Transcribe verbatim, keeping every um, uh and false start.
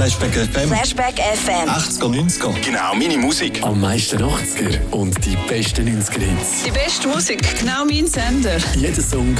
Flashback F M. Flashback F M. achtziger, neunziger. Genau, meine Musik. Am meisten achtziger und die besten neunziger Hits. Die beste Musik, genau mein Sender. Jeder Song